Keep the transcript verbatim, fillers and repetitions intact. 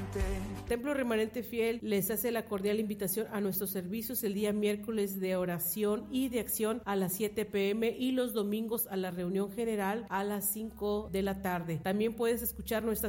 amarte. Templo Remanente Fiel les hace la cordial invitación a nuestros servicios el día miércoles de oración y de acción a las siete pe eme y los domingos a la reunión general a las cinco de la tarde. También puedes escuchar nuestras